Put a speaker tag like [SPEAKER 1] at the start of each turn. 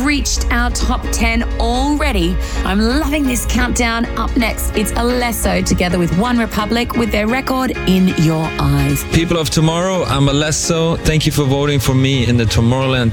[SPEAKER 1] reached our top 10 already. I'm loving this countdown. Up next, it's Alesso together with One Republic with their record In Your Eyes.
[SPEAKER 2] People of tomorrow, I'm Alesso. Thank you for voting for me in the Tomorrowland